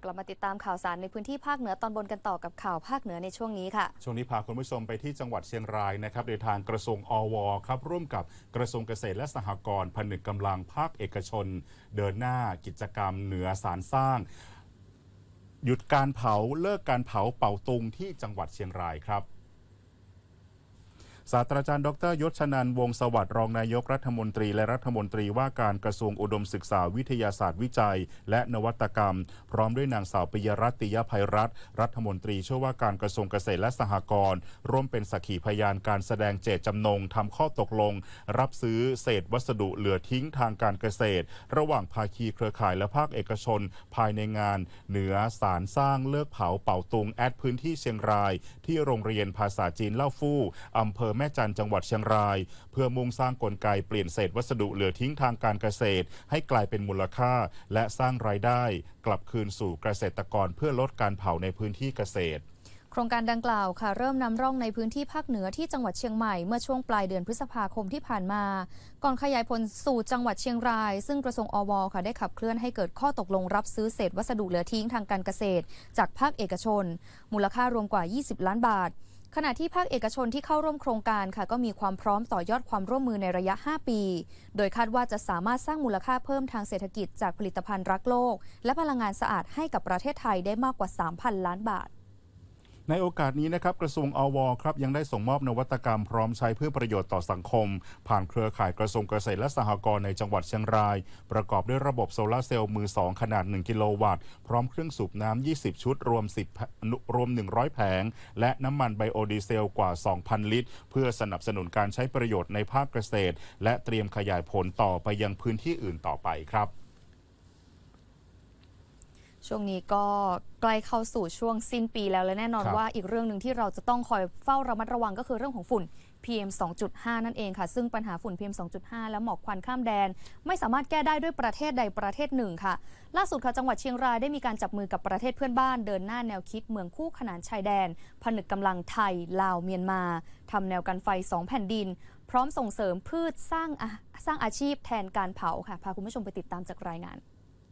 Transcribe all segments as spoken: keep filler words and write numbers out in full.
กลับมาติดตามข่าวสารในพื้นที่ภาคเหนือตอนบนกันต่อกับข่าวภาคเหนือในช่วงนี้ค่ะช่วงนี้พาคุณผู้ชมไปที่จังหวัดเชียงรายนะครับโดยทางกระทรวงอวครับร่วมกับกระทรวงเกษตรและสหกรณ์ผนึกกำลังภาคเอกชนเดินหน้ากิจกรรมเหนือสารสร้างหยุดการเผาเลิกการเผาเป่าตุงที่จังหวัดเชียงรายครับศาสตราจารย์ดรยศชนันท์วงศ์สวัสดิ์รองนายกรัฐมนตรีและรัฐมนตรีว่าการกระทรวงอุดมศึกษาวิทยาศาสตร์วิจัยและนวัตกรรมพร้อมด้วยนางสาวปิยรัตน์ ติยภัยรัตน์รัฐมนตรีช่วยว่าการกระทรวงเกษตรและสหกรณ์ร่วมเป็นสักขีพยานการแสดงเจตจำนงทำข้อตกลงรับซื้อเศษวัสดุเหลือทิ้งทางการเกษตรระหว่างภาคีเครือข่ายและภาคเอกชนภายในงานเหนือสารสร้างเลิกเผาเป่าตุงแอดพื้นที่เชียงรายที่โรงเรียนภาษาจีนเล่าฟู่อำเภอแม่จันทร์จังหวัดเชียงรายเพื่อมุ่งสร้างกลไกเปลี่ยนเศษวัสดุเหลือทิ้งทางการเกษตรให้กลายเป็นมูลค่าและสร้างรายได้กลับคืนสู่เกษตรกรเพื่อลดการเผาในพื้นที่เกษตรโครงการดังกล่าวค่ะเริ่มนำร่องในพื้นที่ภาคเหนือที่จังหวัดเชียงใหม่เมื่อช่วงปลายเดือนพฤษภาคมที่ผ่านมาก่อนขยายผลสู่จังหวัดเชียงรายซึ่งกระทรวงอวค่ะได้ขับเคลื่อนให้เกิดข้อตกลงรับซื้อเศษวัสดุเหลือทิ้งทางการเกษตรจากภาคเอกชนมูลค่ารวมกว่ายี่สิบล้านบาทขณะที่ภาคเอกชนที่เข้าร่วมโครงการค่ะก็มีความพร้อมต่อยอดความร่วมมือในระยะห้าปีโดยคาดว่าจะสามารถสร้างมูลค่าเพิ่มทางเศรษฐกิจจากผลิตภัณฑ์รักโลกและพลังงานสะอาดให้กับประเทศไทยได้มากกว่า สามพัน ล้านบาทในโอกาสนี้นะครับกระทรวงอวครับยังได้ส่งมอบนวัตกรรมพร้อมใช้เพื่อประโยชน์ต่อสังคมผ่านเครือข่ายกระทรวงเกษตรและสหกรณ์ในจังหวัดเชียงรายประกอบด้วยระบบโซลาร์เซลล์มือสองขนาดหนึ่งกิโลวัตต์พร้อมเครื่องสูบน้ำยี่สิบชุดรวมสิบรวมหนึ่งร้อยแผงและน้ำมันไบโอดีเซลกว่า สองพัน ลิตรเพื่อสนับสนุนการใช้ประโยชน์ในภาคเกษตรและเตรียมขยายผลต่อไปยังพื้นที่อื่นต่อไปครับช่วงนี้ก็ใกล้เข้าสู่ช่วงสิ้นปีแล้วและแน่นอนว่าอีกเรื่องหนึ่งที่เราจะต้องคอยเฝ้าระมัดระวังก็คือเรื่องของฝุ่น พี เอ็ม สองจุดห้า นั่นเองค่ะซึ่งปัญหาฝุ่น พี เอ็ม สองจุดห้า และหมอกควันข้ามแดนไม่สามารถแก้ได้ด้วยประเทศใดประเทศหนึ่งค่ะล่าสุดค่ะจังหวัดเชียงรายได้มีการจับมือกับประเทศเพื่อนบ้านเดินหน้าแนวคิดเมืองคู่ขนานชายแดนผนึกกำลังไทยลาวเมียนมาทำแนวกันไฟสองแผ่นดินพร้อมส่งเสริมพืชสร้างสร้างอาชีพแทนการเผาค่ะพาคุณผู้ชมไปติดตามจากรายงาน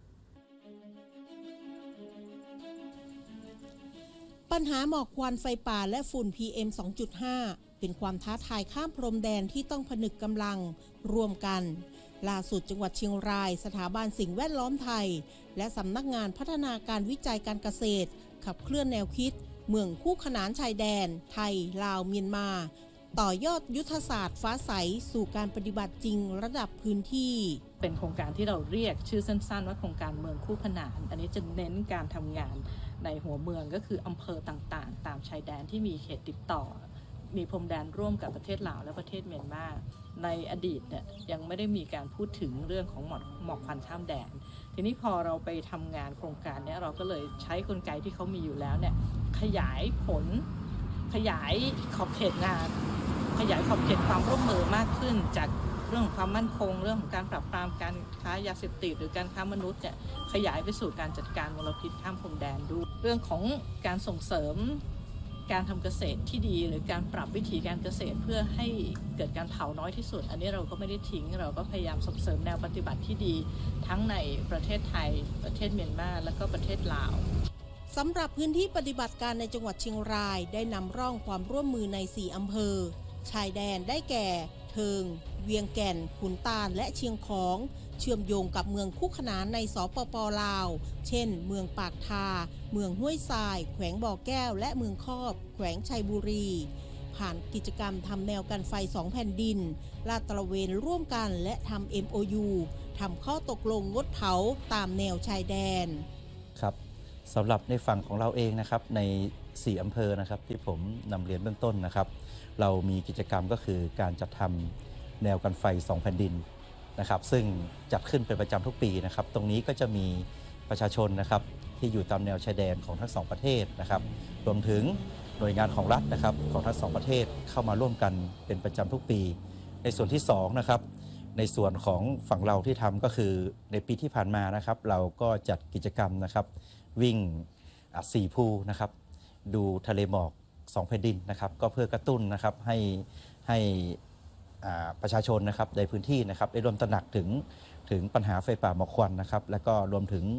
ปัญหาหมอกควันไฟป่าและฝุ่น พี เอ็ม สองจุดห้า เป็นความท้าทายข้ามพรมแดนที่ต้องผนึกกำลังร่วมกันล่าสุดจังหวัดเชียงรายสถาบันสิ่งแวดล้อมไทยและสำนักงานพัฒนาการวิจัยการเกษตรขับเคลื่อนแนวคิดเมืองคู่ขนานชายแดนไทยลาวเมียนมาต่อยอดยุทธศาสตร์ฟ้าใสสู่การปฏิบัติจริงระดับพื้นที่เป็นโครงการที่เราเรียกชื่อสั้นๆว่าโครงการเมืองคู่ขนานอันนี้จะเน้นการทำงานในหัวเมืองก็คืออำเภอต่างๆตามชายแดนที่มีเขตติดต่อมีพรมแดนร่วมกับประเทศลาวและประเทศเมียนมาในอดีตเนี่ยยังไม่ได้มีการพูดถึงเรื่องของหมอกหมอกควันข้ามแดนทีนี้พอเราไปทำงานโครงการนี้เราก็เลยใช้กลไกที่เขามีอยู่แล้วเนี่ยขยายผลขยายขอบเขตงานขยายขอบเขตความร่วมมือมากขึ้นจากเรื่องของความมั่นคงเรื่องของการปราบปรามการค้ายาเสพติดหรือการค้ามนุษย์เนี่ยขยายไปสู่การจัดการมลพิษข้ามพรมแดนด้วยเรื่องของการส่งเสริมการทำเกษตรที่ดีหรือการปรับวิธีการเกษตรเพื่อให้เกิดการเผาน้อยที่สุดอันนี้เราก็ไม่ได้ทิ้งเราก็พยายามส่งเสริมแนวปฏิบัติที่ดีทั้งในประเทศไทยประเทศเมียนมาและก็ประเทศลาวสำหรับพื้นที่ปฏิบัติการในจังหวัดเชียงรายได้นำร่องความร่วมมือในสี่อำเภอชายแดนได้แก่เทิงเวียงแก่นขุนตาลและเชียงของเชื่อมโยงกับเมืองคู่ขนานในสปป.ลาวเช่นเมืองปากทาเมืองห้วยทรายแขวงบ่อแก้วและเมืองคอบแขวงชัยบุรีผ่านกิจกรรมทำแนวกันไฟสองแผ่นดินลาดตระเวนร่วมกันและทำ เอ็ม โอ ยู ทำข้อตกลงงดเผาตามแนวชายแดนครับสำหรับในฝั่งของเราเองนะครับในสี่อำเภอนะครับที่ผมนำเรียนเบื้องต้นนะครับเรามีกิจกรรมก็คือการจัดทำแนวกันไฟสองแผ่นดินนะครับซึ่งจัดขึ้นเป็นประจำทุกปีนะครับตรงนี้ก็จะมีประชาชนนะครับที่อยู่ตามแนวชายแดนของทั้งสองประเทศนะครับรวมถึงหน่วยงานของรัฐนะครับของทั้งสองประเทศเข้ามาร่วมกันเป็นประจำทุกปีในส่วนที่สองนะครับในส่วนของฝั่งเราที่ทำก็คือในปีที่ผ่านมานะครับเราก็จัดกิจกรรมนะครับวิ่งสี่ภูนะครับดูทะเลหมอกสองแผ่นดินนะครับก็เพื่อกระตุ้นนะครับให้ให้ประชาชนนะครับในพื้นที่นะครับได้ร่วมตระหนักถึงถึงปัญหาไฟป่าหมอกควันนะครับและก็รวมถึง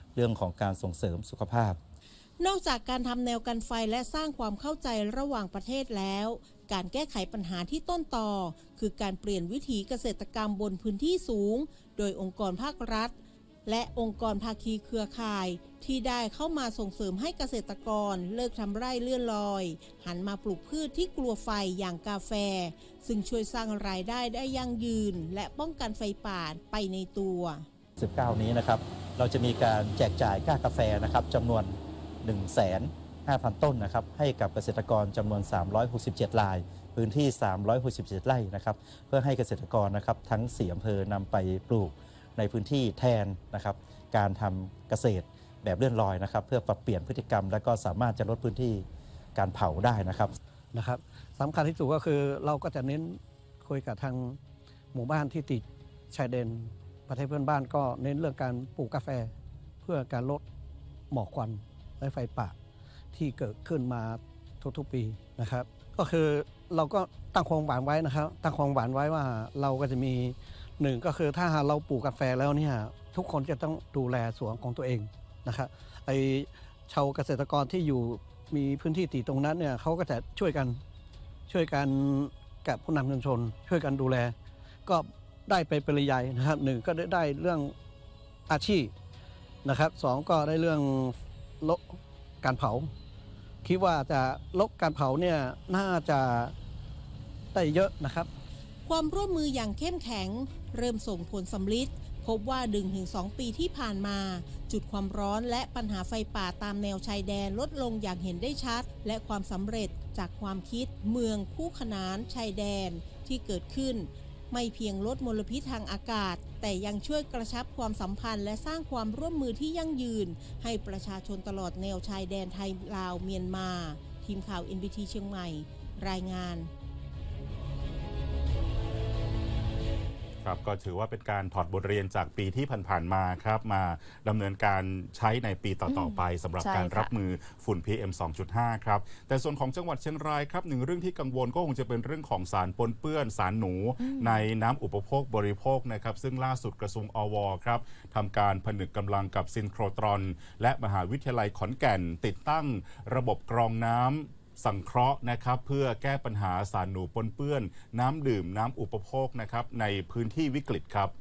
เรื่องของการส่งเสริมสุขภาพนอกจากการทำแนวกันไฟและสร้างความเข้าใจระหว่างประเทศแล้วการแก้ไขปัญหาที่ต้นตอคือการเปลี่ยนวิถีเกษตรกรรมบนพื้นที่สูงโดยองค์กรภาครัฐและองค์กรภาคีเครือข่ายที่ได้เข้ามาส่งเสริมให้เกษตรกรเลิกทำไร่เลื่อนลอยหันมาปลูกพืชที่กลัวไฟอย่างกาแฟซึ่งช่วยสร้างรายได้ได้ยั่งยืนและป้องกันไฟป่าไปในตัวสิบเก้านี้นะครับเราจะมีการแจกจ่ายก้ากาแฟนะครับจำนวน หนึ่งแสนห้าพัน ต้นนะครับให้กับเกษตรกรจำนวนสามร้อยหกสิบเจ็ดรายพื้นที่สามร้อยหกสิบเจ็ดไร่นะครับเพื่อให้เกษตรกรนะครับทั้งสี่อำเภอนำไปปลูกในพื้นที่แทนนะครับการทำเกษตรแบบเลื่อนลอยนะครับเพื่อปรับเปลี่ยนพฤติกรรมและก็สามารถจะลดพื้นที่การเผาได้นะครับนะครับสำคัญที่สุดก็คือเราก็จะเน้นคุยกับทางหมู่บ้านที่ติดชายแดนประเทศเพื่อนบ้านก็เน้นเรื่องการปลูกกาแฟเพื่อการลดหมอกควันและไฟป่าที่เกิดขึ้นมาทุกๆปีนะครับก็คือเราก็ตั้งความหวังไว้นะครับตั้งความหวังไว้ว่าเราก็จะมีหนึ่งก็คือถ้าเราปลูกกาแฟแล้วเนี่ยทุกคนจะต้องดูแลสวนของตัวเองนะครับไอชาวเกษตรกรที่อยู่มีพื้นที่ติดตรงนั้นเนี่ยเขาก็จะช่วยกันช่วยกันกับผู้นำชุมชนช่วยกันดูแลก็ได้ไปปริยายนะครับหนึ่งก็ได้ได้เรื่องอาชีพนะครับสองก็ได้เรื่องลดการเผาคิดว่าจะลดการเผาเนี่ยน่าจะได้เยอะนะครับความร่วมมืออย่างเข้มแข็งเริ่มส่งผลสำลิดพบว่า หนึ่งถึงสอง ปีที่ผ่านมาจุดความร้อนและปัญหาไฟป่าตามแนวชายแดนลดลงอย่างเห็นได้ชัดและความสำเร็จจากความคิดเมืองคู่ขนานชายแดนที่เกิดขึ้นไม่เพียงลดมลพิษทางอากาศแต่ยังช่วยกระชับความสัมพันธ์และสร้างความร่วมมือที่ยั่งยืนให้ประชาชนตลอดแนวชายแดนไทยลาวเมียนมาทีมข่าว เอ็น บี ที เชียงใหม่รายงานครับก็ถือว่าเป็นการถอดบทเรียนจากปีที่ผ่านๆมาครับมาดำเนินการใช้ในปีต่อๆไปสำหรับการรับมือฝุ่น พี เอ็ม สองจุดห้า ครับแต่ส่วนของจังหวัดเชียงรายครับหนึ่งเรื่องที่กังวลก็คงจะเป็นเรื่องของสารปนเปื้อนสารหนูในน้ำอุปโภคบริโภคนะครับซึ่งล่าสุดกระทรวงอวครับทำการผนึกกำลังกับซินโครตรอนและมหาวิทยาลัยขอนแก่นติดตั้งระบบกรองน้ำสังเคราะห์นะครับเพื่อแก้ปัญหาสารหนูปนเปื้อนน้ำดื่มน้ำอุปโภคนะครับในพื้นที่วิกฤตครับ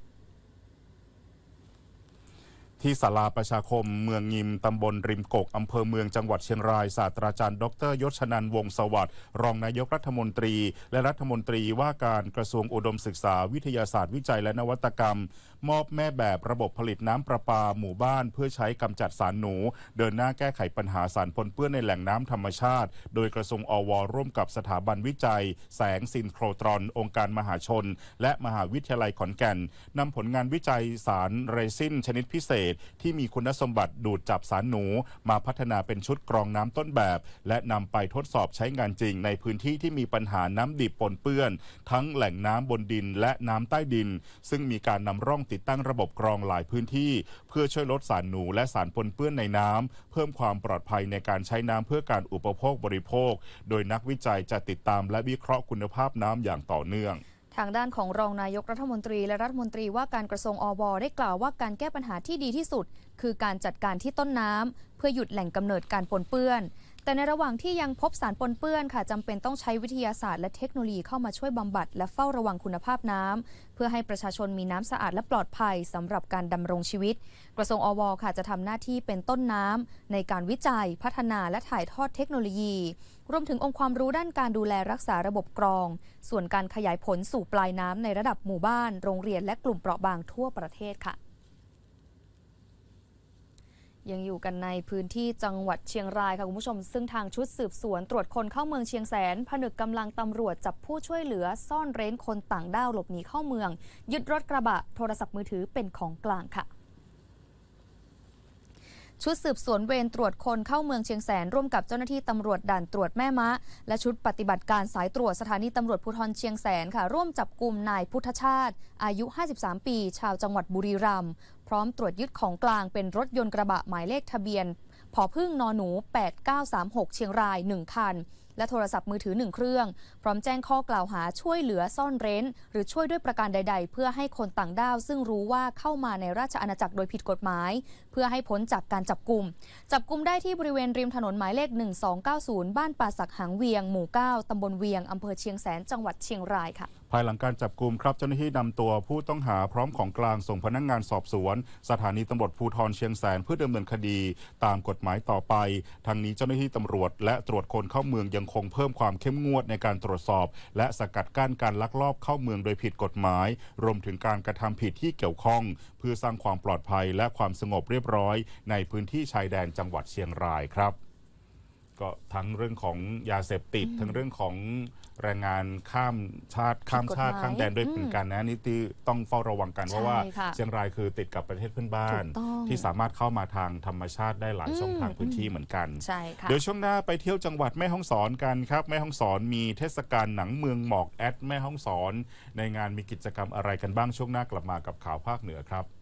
ที่ศาลาประชาคมเมืองงิมตำบลริมกกอำเภอเมืองจังหวัดเชียงรายศาสตราจารย์ดรยศนันท์วงศ์สวัสดิ์รองนายกรัฐมนตรีและรัฐมนตรีว่าการกระทรวงอุดมศึกษาวิทยาศาสตร์วิจัยและนวัตกรรมมอบแม่แบบระบบผลิตน้ำประปาหมู่บ้านเพื่อใช้กำจัดสารหนูเดินหน้าแก้ไขปัญหาสารปนเปื้อนในแหล่งน้ำธรรมชาติโดยกระทรวงอวร่วมกับสถาบันวิจัยแสงซินโครตรอนองค์การมหาชนและมหาวิทยาลัยขอนแก่นนำผลงานวิจัยสารเรซินชนิดพิเศษที่มีคุณสมบัติดูดจับสารหนูมาพัฒนาเป็นชุดกรองน้ำต้นแบบและนำไปทดสอบใช้งานจริงในพื้นที่ที่มีปัญหาน้ำดิบปนเปื้อนทั้งแหล่งน้ำบนดินและน้ำใต้ดินซึ่งมีการนำร่องติดตั้งระบบกรองหลายพื้นที่เพื่อช่วยลดสารหนูและสารปนเปื้อนในน้ำเพิ่มความปลอดภัยในการใช้น้ำเพื่อการอุปโภคบริโภคโดยนักวิจัยจะติดตามและวิเคราะห์คุณภาพน้ำอย่างต่อเนื่องทางด้านของรองนายกรัฐมนตรีและรัฐมนตรีว่าการกระทรวงอวได้กล่าวว่าการแก้ปัญหาที่ดีที่สุดคือการจัดการที่ต้นน้ำเพื่อหยุดแหล่งกำเนิดการปนเปื้อนแต่ในระหว่างที่ยังพบสารปนเปื้อนค่ะจำเป็นต้องใช้วิทยาศาสตร์และเทคโนโลยีเข้ามาช่วยบำบัดและเฝ้าระวังคุณภาพน้ำเพื่อให้ประชาชนมีน้ำสะอาดและปลอดภัยสำหรับการดำรงชีวิตกระทรวงอวค่ะจะทำหน้าที่เป็นต้นน้ำในการวิจัยพัฒนาและถ่ายทอดเทคโนโลยีรวมถึงองค์ความรู้ด้านการดูแลรักษาระบบกรองส่วนการขยายผลสู่ปลายน้ำในระดับหมู่บ้านโรงเรียนและกลุ่มเปราะบางทั่วประเทศค่ะยังอยู่กันในพื้นที่จังหวัดเชียงรายค่ะคุณผู้ชมซึ่งทางชุดสืบสวนตรวจคนเข้าเมืองเชียงแสนผนึกกำลังตำรวจจับผู้ช่วยเหลือซ่อนเร้นคนต่างด้าวหลบหนีเข้าเมืองยึดรถกระบะโทรศัพท์มือถือเป็นของกลางค่ะชุดสืบสวนเวรตรวจคนเข้าเมืองเชียงแสนร่วมกับเจ้าหน้าที่ตำรวจด่านตรวจแม่มะและชุดปฏิบัติการสายตรวจสถานีตำรวจภูธรเชียงแสนค่ะร่วมจับกุมนายพุทธชาติอายุห้าสิบสามปีชาวจังหวัดบุรีรัมย์พร้อมตรวจยึดของกลางเป็นรถยนต์กระบะหมายเลขทะเบียนผอพึ่งนหนูแปดเก้าสามหกเชียงรายหนึ่งคันและโทรศัพท์มือถือหนึ่งเครื่องพร้อมแจ้งข้อกล่าวหาช่วยเหลือซ่อนเร้นหรือช่วยด้วยประการใดๆเพื่อให้คนต่างด้าวซึ่งรู้ว่าเข้ามาในราชอาณาจักรโดยผิดกฎหมายเพื่อให้พ้นจากการจับกุมจับกุมได้ที่บริเวณริมถนนหมายเลขหนึ่งสองเก้าศูนย์บ้านป่าสักหางเวียงหมู่เก้าตำบลเวียงอำเภอเชียงแสนจังหวัดเชียงรายค่ะภายหลังการจับกุมครับเจ้าหน้าที่นำตัวผู้ต้องหาพร้อมของกลางส่งพนักงานสอบสวนสถานีตำรวจภูธรเชียงแสนเพื่อดำเนินคดีตามกฎหมายต่อไปทางนี้เจ้าหน้าที่ตำรวจและตรวจคนเข้าเมืองยังคงเพิ่มความเข้มงวดในการตรวจสอบและสกัดกั้นการลักลอบเข้าเมืองโดยผิดกฎหมายรวมถึงการกระทำผิดที่เกี่ยวข้องเพื่อสร้างความปลอดภัยและความสงบเรียบร้อยในพื้นที่ชายแดนจังหวัดเชียงรายครับก็ทั้งเรื่องของยาเสพติดทั้งเรื่องของแรงงานข้ามชาติข้ามชาติข้ามแดนด้วยเหมือนกันนะนี่ที่ต้องเฝ้าระวังกันเพราะว่าเชียงรายคือติดกับประเทศเพื่อนบ้านที่สามารถเข้ามาทางธรรมชาติได้หลายช่องทางพื้นที่เหมือนกันเดี๋ยวช่วงหน้าไปเที่ยวจังหวัดแม่ฮ่องสอนกันครับแม่ฮ่องสอนมีเทศกาลหนังเมืองหมอกแอดแม่ฮ่องสอนในงานมีกิจกรรมอะไรกันบ้างช่วงหน้ากลับมากับข่าวภาคเหนือครับ